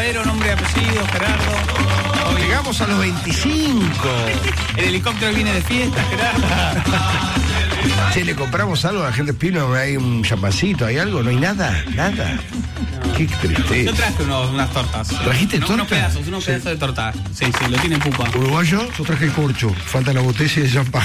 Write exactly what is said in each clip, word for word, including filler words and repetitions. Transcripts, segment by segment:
verdadero nombre y apellido, Gerardo. Hoy... Llegamos a los veinticinco. El helicóptero viene de fiesta, Gerardo. Che, ¿le compramos algo a la gente Pino? ¿Hay un champancito? ¿Hay algo? ¿No hay nada? Nada. No. Qué tristeza. Yo traje unos, unas tortas. ¿Trajiste no, torta? Unos pedazos, unos sí. pedazos de torta. Sí, sí, lo tiene Pupa. ¿Uruguayo? Yo traje el corcho. Falta la botella de champán.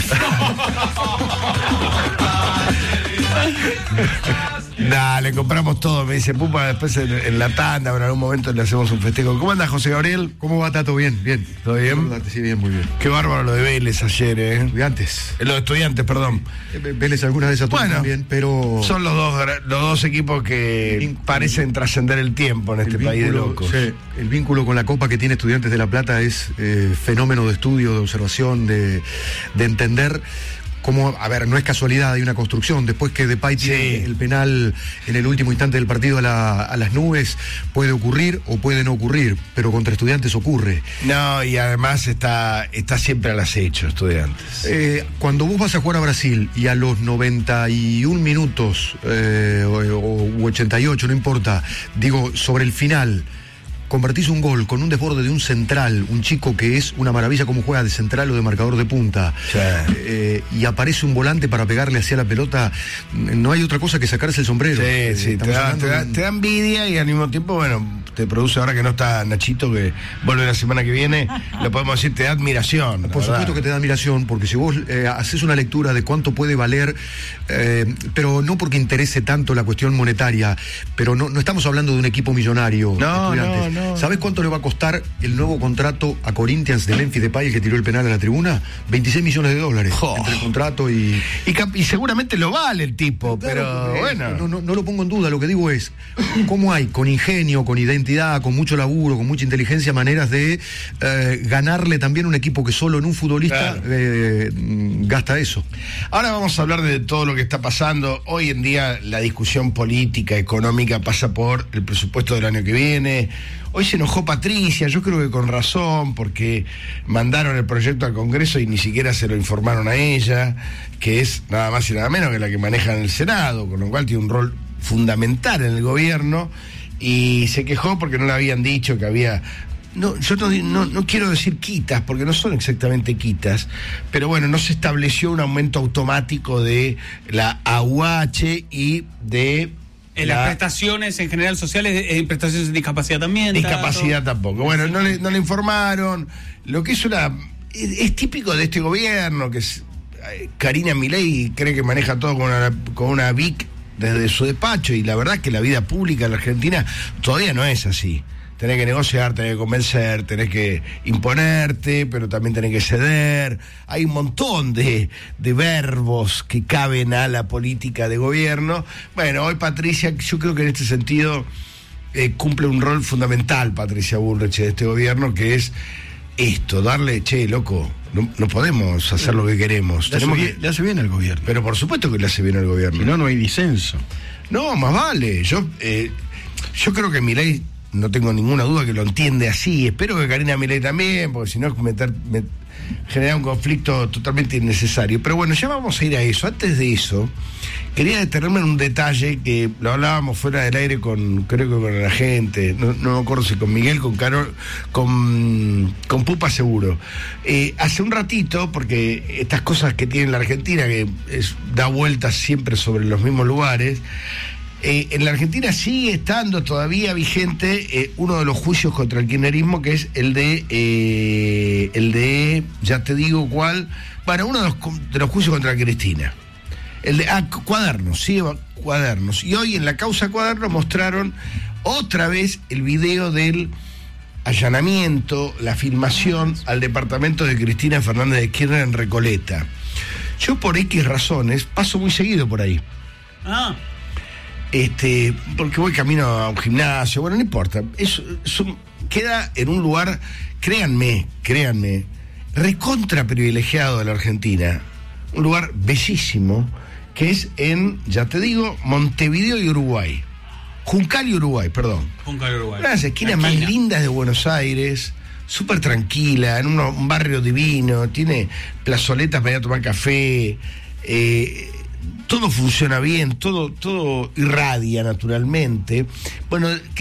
Nah, le compramos todo, me dice Pupa, después en, en la tanda, en algún momento le hacemos un festejo. ¿Cómo anda, José Gabriel? ¿Cómo va, Tato? Bien, bien. ¿Todo bien? Sí, bien, muy bien. Qué bárbaro lo de Vélez ayer, ¿eh? Estudiantes. Eh, Los de estudiantes, perdón. Eh, Vélez algunas de esas bueno, también, pero... Son los dos, los dos equipos que Vin- parecen trascender el tiempo en este el país de vínculo, locos. sí, el vínculo con la Copa que tiene Estudiantes de La Plata es eh, fenómeno de estudio, de observación, de, de entender... Como, a ver, no es casualidad, hay una construcción. Después que Depay tiene Sí. el penal en el último instante del partido a, la, a las nubes, puede ocurrir o puede no ocurrir, pero contra Estudiantes ocurre. No, y además está, está siempre al acecho, Estudiantes. Eh, cuando vos vas a jugar a Brasil y a los noventa y un minutos eh, o, o ochenta y ocho, no importa, digo, sobre el final, convertís un gol con un desborde de un central, un chico que es una maravilla como juega de central o de marcador de punta, Sí. eh, y aparece un volante para pegarle hacia la pelota, no hay otra cosa que sacarse el sombrero. Sí, Eh, sí, te estamos da, hablando te, da, de un- te da envidia y al mismo tiempo, bueno, te produce ahora que no está Nachito, que vuelve la semana que viene, lo podemos decir, te da admiración. Por supuesto que te da admiración, porque si vos eh, haces una lectura de cuánto puede valer, eh, pero no porque interese tanto la cuestión monetaria, pero no, no estamos hablando de un equipo millonario. No, Estudiantes. no, no. ¿Sabés cuánto le va a costar el nuevo contrato a Corinthians de Memphis Depay, el que tiró el penal a la tribuna? veintiséis millones de dólares Jo. entre el contrato y... Y, cap- y seguramente lo vale el tipo, pero Claro, eh, bueno. No, no, no lo pongo en duda, lo que digo es, ¿cómo hay con ingenio, con identidad, con mucho laburo, con mucha inteligencia, maneras de eh, ganarle también un equipo que solo en un futbolista Claro. eh, gasta eso? Ahora vamos a hablar de todo lo que está pasando. Hoy en día la discusión política, económica pasa por el presupuesto del año que viene. Hoy se enojó Patricia, yo creo que con razón, porque mandaron el proyecto al Congreso y ni siquiera se lo informaron a ella, que es nada más y nada menos que la que maneja en el Senado, con lo cual tiene un rol fundamental en el gobierno, y se quejó porque no le habían dicho que había... No, yo no, no, no quiero decir quitas, porque no son exactamente quitas, pero bueno, no se estableció un aumento automático de la A U H y de... En la las prestaciones en general sociales, en prestaciones de discapacidad también. discapacidad Tato. tampoco. Bueno, no le, no le informaron. Lo que es una... Es, es típico de este gobierno, que es, eh, Karina Milei cree que maneja todo con una, con una V I C desde su despacho, y la verdad es que la vida pública en la Argentina todavía no es así. Tenés que negociar, tenés que convencer, tenés que imponerte, pero también tenés que ceder. Hay un montón de, de verbos que caben a la política de gobierno. Bueno, hoy Patricia, yo creo que en este sentido eh, cumple un rol fundamental, Patricia Bullrich, de este gobierno, que es esto, darle, che, loco, no, no podemos hacer lo que queremos. Le hace, Tenemos bien, que... le hace bien al gobierno. Pero por supuesto que le hace bien al gobierno. Si no, no hay disenso. No, más vale. Yo, eh, yo creo que Milei, no tengo ninguna duda que lo entiende así. Espero que Karina Milei también, porque si no es meter, met, generar un conflicto totalmente innecesario. Pero bueno, ya vamos a ir a eso. Antes de eso, quería detenerme en un detalle que lo hablábamos fuera del aire con, creo que con la gente, no, no me acuerdo si con Miguel, con Carol, con, con Pupa seguro. Eh, hace un ratito, porque estas cosas que tiene la Argentina, que es, da vueltas siempre sobre los mismos lugares, Eh, en la Argentina sigue estando todavía vigente eh, uno de los juicios contra el kirchnerismo, que es el de, eh, el de, ya te digo cuál, bueno, uno de los, de los juicios contra Cristina. El de, ah, Cuadernos, sí, Cuadernos. Y hoy en la causa Cuadernos mostraron otra vez el video del allanamiento, la filmación al departamento de Cristina Fernández de Kirchner en Recoleta. Yo por X razones paso muy seguido por ahí. Ah. Este, porque voy camino a un gimnasio, bueno, no importa. Es, es un, queda en un lugar, créanme, créanme, recontra privilegiado de la Argentina. Un lugar bellísimo, que es en, ya te digo, Montevideo y Uruguay. Juncal y Uruguay, perdón. Juncal y Uruguay. Una de las esquinas Esquina. más lindas de Buenos Aires, súper tranquila, en uno, un barrio divino, tiene plazoletas para ir a tomar café, eh, todo funciona bien, todo, todo irradia naturalmente. Bueno,